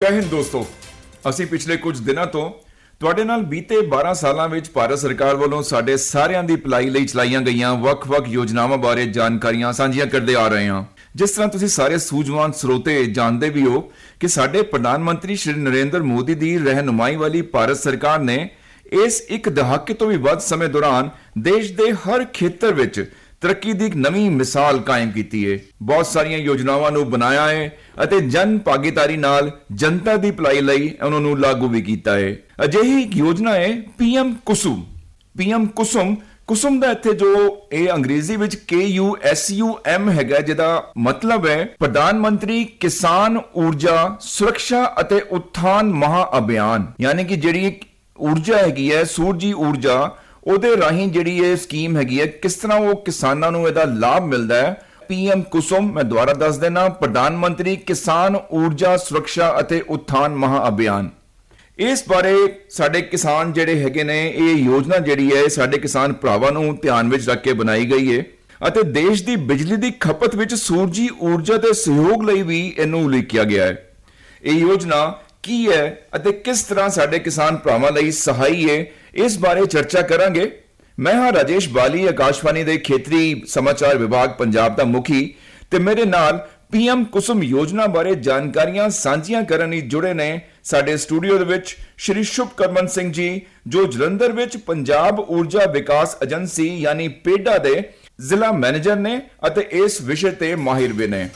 ਜੈ ਹਿੰਦ ਦੋਸਤੋ, ਅਸੀਂ ਪਿਛਲੇ ਕੁਝ ਦਿਨਾਂ ਤੋਂ ਤੁਹਾਡੇ ਨਾਲ ਬੀਤੇ 12 ਸਾਲਾਂ ਵਿੱਚ ਭਾਰਤ ਸਰਕਾਰ ਵੱਲੋਂ ਸਾਡੇ ਸਾਰਿਆਂ ਦੀ ਭਲਾਈ ਲਈ ਚਲਾਈਆਂ ਗਈਆਂ ਵੱਖ-ਵੱਖ ਯੋਜਨਾਵਾਂ ਬਾਰੇ ਜਾਣਕਾਰੀਆਂ ਸਾਂਝੀਆਂ ਕਰਦੇ ਆ ਰਹੇ ਹਾਂ। ਜਿਸ ਤਰ੍ਹਾਂ ਤੁਸੀਂ ਸਾਰੇ ਸੂਝਵਾਨ ਸਰੋਤੇ ਜਾਣਦੇ ਵੀ ਹੋ ਕਿ ਸਾਡੇ ਪ੍ਰਧਾਨ ਮੰਤਰੀ ਸ਼੍ਰੀ ਨਰਿੰਦਰ ਮੋਦੀ ਦੀ ਰਹਿਨੁਮਾਈ ਵਾਲੀ ਭਾਰਤ ਸਰਕਾਰ ਨੇ ਇਸ ਇੱਕ ਦਹਾਕੇ ਤੋਂ ਵੀ ਵੱਧ ਸਮੇਂ ਦੌਰਾਨ ਦੇਸ਼ ਦੇ ਹਰ ਖੇਤਰ ਵਿੱਚ ਤਰੱਕੀ ਦੀ ਇੱਕ ਨਵੀਂ ਮਿਸਾਲ ਕਾਇਮ ਕੀਤੀ ਹੈ। ਬਹੁਤ ਸਾਰੀਆਂ ਯੋਜਨਾਵਾਂ ਨੂੰ ਬਣਾਇਆ ਹੈ ਅਤੇ ਜਨ ਭਾਗੀਦਾਰੀ ਨਾਲ ਜਨਤਾ ਦੀ ਭਲਾਈ ਲਈ ਉਹਨਾਂ ਨੂੰ ਲਾਗੂ ਵੀ ਕੀਤਾ ਹੈ। ਅਜਿਹੀ ਇੱਕ ਯੋਜਨਾ ਹੈ ਪੀਐਮ ਕੁਸੁਮ। ਕੁਸੁਮ ਦਾ ਇੱਥੇ ਜੋ ਇਹ ਅੰਗਰੇਜ਼ੀ ਵਿੱਚ KUSUM ਹੈਗਾ, ਜਿਹਦਾ ਮਤਲਬ ਹੈ ਪ੍ਰਧਾਨ ਮੰਤਰੀ ਕਿਸਾਨ ਊਰਜਾ ਸੁਰੱਖਿਆ ਅਤੇ ਉਤਥਾਨ ਮਹਾ ਅਭਿਆਨ। ਯਾਨੀ ਕਿ ਜਿਹੜੀ ਊਰਜਾ ਹੈਗੀ ਹੈ, ਸੂਰਜੀ ਊਰਜਾ, ਉਹਦੇ ਰਾਹੀਂ ਜਿਹੜੀ ਇਹ ਸਕੀਮ ਹੈਗੀ ਹੈ, ਕਿਸ ਤਰ੍ਹਾਂ ਉਹ ਕਿਸਾਨਾਂ ਨੂੰ ਇਹਦਾ ਲਾਭ ਮਿਲਦਾ ਹੈ। ਪੀਐਮ ਕੁਸੁਮ, ਮੈਂ ਦੁਬਾਰਾ ਦੱਸ ਦੇਣਾ, ਪ੍ਰਧਾਨ ਮੰਤਰੀ ਕਿਸਾਨ ਊਰਜਾ ਸੁਰੱਖਿਆ ਅਤੇ ਉਤਥਾਨ ਮਹਾ ਅਭਿਆਨ। ਇਸ ਬਾਰੇ ਸਾਡੇ ਕਿਸਾਨ ਜਿਹੜੇ ਹੈਗੇ ਨੇ, ਇਹ ਯੋਜਨਾ ਜਿਹੜੀ ਹੈ ਸਾਡੇ ਕਿਸਾਨ ਭਰਾਵਾਂ ਨੂੰ ਧਿਆਨ ਵਿੱਚ ਰੱਖ ਕੇ ਬਣਾਈ ਗਈ ਹੈ ਅਤੇ ਦੇਸ਼ ਦੀ ਬਿਜਲੀ ਦੀ ਖਪਤ ਵਿੱਚ ਸੂਰਜੀ ਊਰਜਾ ਦੇ ਸਹਿਯੋਗ ਲਈ ਵੀ ਇਹਨੂੰ ਉਲੀਕਿਆ ਗਿਆ ਹੈ। ਇਹ ਯੋਜਨਾ ਕੀ ਹੈ ਅਤੇ ਕਿਸ ਤਰ੍ਹਾਂ ਸਾਡੇ ਕਿਸਾਨ ਭਰਾਵਾਂ ਲਈ ਸਹਾਈ ਹੈ, ਇਸ ਬਾਰੇ ਚਰਚਾ ਕਰਾਂਗੇ। ਮੈਂ ਹਾਂ ਰਾਜੇਸ਼ ਬਾਲੀ, ਆਕਾਸ਼ਵਾਣੀ ਦੇ ਖੇਤਰੀ ਸਮਾਚਾਰ ਵਿਭਾਗ ਪੰਜਾਬ ਦਾ ਮੁਖੀ, ਤੇ ਮੇਰੇ ਨਾਲ ਪੀਐਮ ਕੁਸੁਮ ਯੋਜਨਾ ਬਾਰੇ ਜਾਣਕਾਰੀਆਂ ਸਾਂਝੀਆਂ ਕਰਨ ਲਈ ਜੁੜੇ ਨੇ ਸਾਡੇ ਸਟੂਡੀਓ ਦੇ ਵਿੱਚ ਸ਼੍ਰੀ ਸ਼ੁਭਕਰਮਨ ਸਿੰਘ ਜੀ, ਜੋ ਜਲੰਧਰ ਵਿੱਚ ਪੰਜਾਬ ਊਰਜਾ ਵਿਕਾਸ ਏਜੰਸੀ ਯਾਨੀ ਪੇਡਾ ਦੇ ਜ਼ਿਲ੍ਹਾ ਮੈਨੇਜਰ ਨੇ ਅਤੇ ਇਸ ਵਿਸ਼ੇ ਤੇ ਮਾਹਿਰ ਵੀ ਨੇ।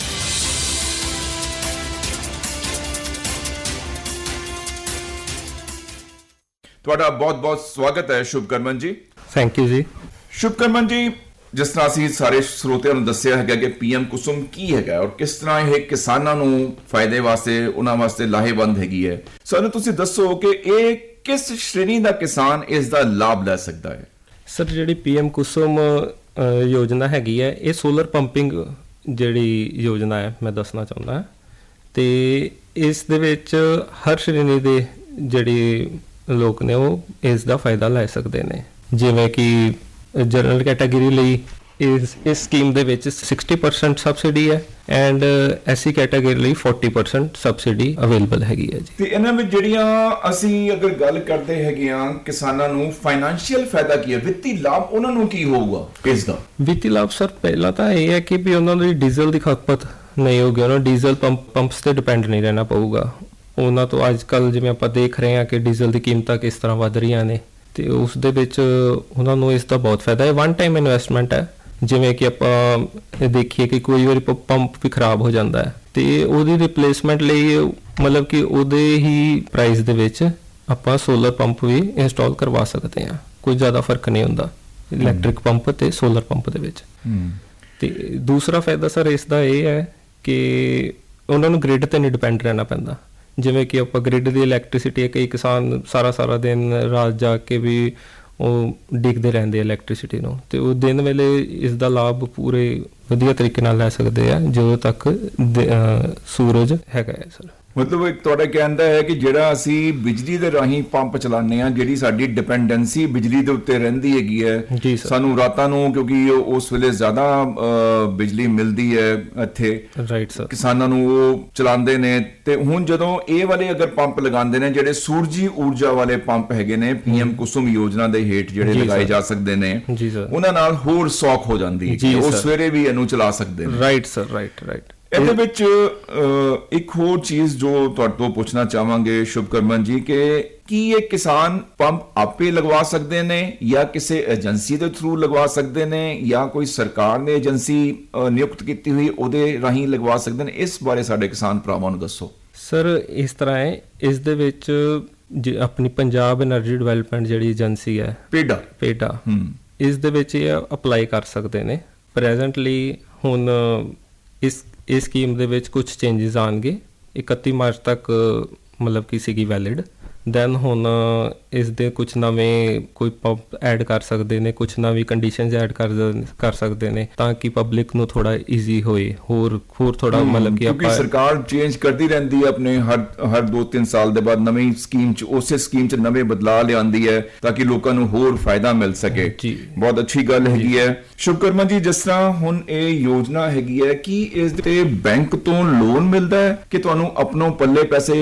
ਤੁਹਾਡਾ ਬਹੁਤ-ਬਹੁਤ ਸਵਾਗਤ ਹੈ ਸ਼ੁਭਕਰਮਨ ਜੀ। ਥੈਂਕ ਯੂ ਜੀ। ਸ਼ੁਭਕਰਮਨ ਜੀ, ਜਿਸ ਤਰ੍ਹਾਂ ਅਸੀਂ ਸਾਰੇ ਸਰੋਤਿਆਂ ਨੂੰ ਦੱਸਿਆ ਹੈਗਾ ਕਿ ਪੀਐਮ ਕੁਸੁਮ ਕੀ ਹੈਗਾ ਔਰ ਕਿਸ ਤਰ੍ਹਾਂ ਇਹ ਕਿਸਾਨਾਂ ਨੂੰ ਫਾਇਦੇ ਵਾਸਤੇ, ਉਹਨਾਂ ਵਾਸਤੇ ਲਾਹੇਵੰਦ ਹੈਗੀ ਹੈ, ਸਾਨੂੰ ਤੁਸੀਂ ਦੱਸੋ ਕਿ ਇਹ ਕਿਸ ਸ਼੍ਰੇਣੀ ਦਾ ਕਿਸਾਨ ਇਸ ਦਾ ਲਾਭ ਲੈ ਸਕਦਾ ਹੈ। ਸਰ, ਜਿਹੜੀ ਪੀਐਮ ਕੁਸੁਮ ਯੋਜਨਾ ਹੈਗੀ ਹੈ, ਇਹ ਸੋਲਰ ਪੰਪਿੰਗ ਜਿਹੜੀ ਯੋਜਨਾ ਹੈ ਮੈਂ ਦੱਸਣਾ ਚਾਹੁੰਦਾ, ਤੇ ਇਸ ਦੇ ਵਿੱਚ ਹਰ ਸ਼੍ਰੇਣੀ ਦੇ ਜਿਹੜੇ ਲੋਕ ਨੇ ਉਹ ਇਸ ਦਾ ਫਾਇਦਾ ਲੈ ਸਕਦੇ ਨੇ। ਜਿਵੇਂ ਕਿ ਜਨਰਲ ਕੈਟਾਗਰੀ ਲਈ ਇਸ ਸਕੀਮ ਦੇ ਵਿੱਚ 60% ਸਬਸਿਡੀ ਹੈ ਐਂਡ ਐਸਸੀ ਕੈਟਾਗਰੀ ਲਈ 40% ਸਬਸਿਡੀ ਅਵੇਲੇਬਲ ਹੈਗੀ ਹੈ ਜੀ। ਤੇ ਇਹਨਾਂ ਵਿੱਚ ਜਿਹੜੀਆਂ ਅਸੀਂ ਅਗਰ ਗੱਲ ਕਰਦੇ ਹੈਗੇ ਆ, ਕਿਸਾਨਾਂ ਨੂੰ ਫਾਈਨੈਂਸ਼ੀਅਲ ਫਾਇਦਾ ਕੀ ਹੈ, ਵਿੱਤੀ ਲਾਭ ਉਹਨਾਂ ਨੂੰ ਕੀ ਹੋਊਗਾ ਇਸ ਦਾ? ਵਿੱਤੀ ਲਾਭ ਸਰ, ਪਹਿਲਾਂ ਤਾਂ ਇਹ ਹੈ ਕਿ ਵੀ ਉਹਨਾਂ ਦੀ ਡੀਜ਼ਲ ਦੀ ਖਪਤ ਨਹੀਂ ਹੋਊਗੀ, ਉਹਨਾਂ ਨੂੰ ਡੀਜ਼ਲ ਪੰਪਸ ਤੇ ਡਿਪੈਂਡ ਨਹੀਂ ਰਹਿਣਾ ਪਊਗਾ। ਉਹਨਾਂ ਤੋਂ ਅੱਜ ਕੱਲ੍ਹ ਜਿਵੇਂ ਆਪਾਂ ਦੇਖ ਰਹੇ ਹਾਂ ਕਿ ਡੀਜ਼ਲ ਦੀ ਕੀਮਤਾਂ ਕਿਸ ਤਰ੍ਹਾਂ ਵੱਧ ਰਹੀਆਂ ਨੇ, ਤੇ ਉਸ ਦੇ ਵਿੱਚ ਉਹਨਾਂ ਨੂੰ ਇਸ ਦਾ ਬਹੁਤ ਫਾਇਦਾ ਹੈ। ਵਨ ਟਾਈਮ ਇਨਵੈਸਟਮੈਂਟ ਹੈ। ਜਿਵੇਂ ਕਿ ਆਪਾਂ ਦੇਖੀਏ ਕਿ ਕੋਈ ਵਾਰੀ ਪੰਪ ਵੀ ਖਰਾਬ ਹੋ ਜਾਂਦਾ ਹੈ ਤੇ ਉਹਦੀ ਰਿਪਲੇਸਮੈਂਟ ਲਈ ਮਤਲਬ ਕਿ ਉਹਦੇ ਹੀ ਪ੍ਰਾਈਸ ਦੇ ਵਿੱਚ ਆਪਾਂ ਸੋਲਰ ਪੰਪ ਵੀ ਇੰਸਟਾਲ ਕਰਵਾ ਸਕਦੇ ਹਾਂ। ਕੋਈ ਜ਼ਿਆਦਾ ਫਰਕ ਨਹੀਂ ਹੁੰਦਾ ਇਲੈਕਟ੍ਰਿਕ ਪੰਪ ਤੇ ਸੋਲਰ ਪੰਪ ਦੇ ਵਿੱਚ। ਤੇ ਦੂਸਰਾ ਫਾਇਦਾ ਸਰ ਇਸ ਦਾ ਇਹ ਹੈ ਕਿ ਉਹਨਾਂ ਨੂੰ ਗ੍ਰਿਡ ਤੇ ਨਹੀਂ ਡਿਪੈਂਡ ਰਹਿਣਾ ਪੈਂਦਾ। ਜਿਵੇਂ ਕਿ ਆਪਾਂ ਗ੍ਰਿਡ ਦੀ ਇਲੈਕਟ੍ਰੀਸਿਟੀ ਹੈ, ਕਈ ਕਿਸਾਨ ਸਾਰਾ ਦਿਨ ਰਾਤ ਜਾ ਕੇ ਵੀ ਉਹ ਡਿੱਗਦੇ ਰਹਿੰਦੇ ਇਲੈਕਟ੍ਰੀਸਿਟੀ ਨੂੰ, ਤੇ ਉਹ ਦਿਨ ਵੇਲੇ ਇਸ ਦਾ ਲਾਭ ਪੂਰੇ ਵਧੀਆ ਤਰੀਕੇ ਨਾਲ ਲੈ ਸਕਦੇ ਆ ਜਦੋਂ ਤੱਕ ਸੂਰਜ ਹੈਗਾ ਹੈ ਸਰ। ਮਤਲਬ ਇੱਕ ਤੁਹਾਡਾ ਕਹਿਣ ਦਾ ਹੈ ਕਿ ਜਿਹੜਾ ਅਸੀਂ ਬਿਜਲੀ ਦੇ ਰਾਹੀਂ ਪੰਪ ਚਲਾਉਂਦੇ ਹਾਂ, ਜਿਹੜੀ ਸਾਡੀ ਡਿਪੈਂਡੈਂਸੀ ਬਿਜਲੀ ਦੇ ਉੱਤੇ ਰਹਿੰਦੀ ਹੈਗੀ ਹੈ, ਸਾਨੂੰ ਰਾਤਾਂ ਨੂੰ ਕਿਉਂਕਿ ਉਸ ਵੇਲੇ ਜ਼ਿਆਦਾ ਬਿਜਲੀ ਮਿਲਦੀ ਹੈ ਇੱਥੇ, ਰਾਈਟ ਸਰ, ਕਿਸਾਨਾਂ ਨੂੰ ਉਹ ਚਲਾਉਂਦੇ ਨੇ। ਤੇ ਹੁਣ ਜਦੋਂ ਇਹ ਵਾਲੇ ਅਗਰ ਪੰਪ ਲਗਾਉਂਦੇ ਨੇ, ਜਿਹੜੇ ਸੂਰਜੀ ਊਰਜਾ ਵਾਲੇ ਪੰਪ ਹੈਗੇ ਨੇ ਪੀਐਮ ਕੁਸੁਮ ਯੋਜਨਾ ਦੇ ਹੇਠ ਜਿਹੜੇ ਲਗਾਏ ਜਾ ਸਕਦੇ ਨੇ, ਉਹਨਾਂ ਨਾਲ ਹੋਰ ਸੌਖ ਹੋ ਜਾਂਦੀ ਹੈ, ਉਹ ਸਵੇਰੇ ਵੀ ਇਹਨੂੰ ਚਲਾ ਸਕਦੇ ਨੇ। Right sir, right. ਇਹਦੇ ਵਿੱਚ ਇੱਕ ਹੋਰ ਚੀਜ਼ ਜੋ ਤੁਹਾਡੇ ਤੋਂ ਪੁੱਛਣਾ ਚਾਹਾਂਗੇ ਸ਼ੁਭਕਰਮਨ ਜੀ, ਕਿ ਕੀ ਇਹ ਕਿਸਾਨ ਪੰਪ ਆਪੇ ਲਗਵਾ ਸਕਦੇ ਨੇ ਜਾਂ ਕਿਸੇ ਏਜੰਸੀ ਦੇ ਥਰੂ ਲਗਵਾ ਸਕਦੇ ਨੇ ਜਾਂ ਕੋਈ ਸਰਕਾਰ ਨੇ ਏਜੰਸੀ ਨਿਯੁਕਤ ਕੀਤੀ ਹੋਈ ਉਹਦੇ ਰਾਹੀਂ ਲਗਵਾ ਸਕਦੇ ਨੇ? ਇਸ ਬਾਰੇ ਸਾਡੇ ਕਿਸਾਨ ਭਰਾਵਾਂ ਨੂੰ ਦੱਸੋ। ਸਰ, ਇਸ ਤਰ੍ਹਾਂ ਹੈ, ਇਸ ਦੇ ਵਿੱਚ ਆਪਣੀ ਪੰਜਾਬ ਐਨਰਜੀ ਡਿਵੈਲਪਮੈਂਟ ਜਿਹੜੀ ਏਜੰਸੀ ਹੈ ਪੇਡਾ, ਇਸ ਦੇ ਵਿੱਚ ਇਹ ਅਪਲਾਈ ਕਰ ਸਕਦੇ ਨੇ। ਪ੍ਰੈਜ਼ੈਂਟਲੀ ਹੁਣ ਇਸ ਸਕੀਮ ਦੇ ਵਿੱਚ ਕੁਝ ਚੇਂਜਸ ਆਉਣਗੇ। 31 ਮਾਰਚ ਤੱਕ ਮਤਲਬ ਕਿ ਸੀਗੀ ਵੈਲਿਡ। ਦੈਨ ਹੁਣ ਇਸ ਦੇ ਕੁਝ ਨਵੇਂ ਕੋਈ ਪੰਪ ਐਡ ਕਰ ਸਕਦੇ ਨੇ, ਕੁਝ ਨਵੀਂ ਕੰਡੀਸ਼ਨਸ ਐਡ ਕਰ ਸਕਦੇ ਨੇ ਤਾਂ ਕਿ ਪਬਲਿਕ ਨੂੰ ਥੋੜਾ ਈਜ਼ੀ ਹੋਏ, ਹੋਰ ਥੋੜਾ ਮਤਲਬ ਕਿ ਆਪਾਂ ਸਰਕਾਰ ਚੇਂਜ ਕਰਦੀ ਰਹਿੰਦੀ ਹੈ ਆਪਣੇ ਹਰ 2-3 ਸਾਲ ਦੇ ਬਾਅਦ ਨਵੀਂ ਸਕੀਮ ਚ, ਉਸੇ ਸਕੀਮ ਚ ਨਵੇਂ ਬਦਲਾਅ ਲਿਆਉਂਦੀ ਹੈ ਤਾਂ ਕਿ ਲੋਕਾਂ ਨੂੰ ਹੋਰ ਫਾਇਦਾ ਮਿਲ ਸਕੇ। ਬਹੁਤ ਅੱਛੀ ਗੱਲ ਹੈਗੀ ਹੈ। ਸ਼ੁਭਕਰਮਨ ਜੀ, ਜਿਸ ਤਰ੍ਹਾਂ ਹੁਣ ਇਹ ਯੋਜਨਾ ਹੈਗੀ ਹੈ, ਕੀ ਇਸ ਤੇ ਬੈਂਕ ਤੋਂ ਲੋਨ ਮਿਲਦਾ ਹੈ ਕਿ ਤੁਹਾਨੂੰ ਆਪਣੋਂ ਪੱਲੇ ਪੈਸੇ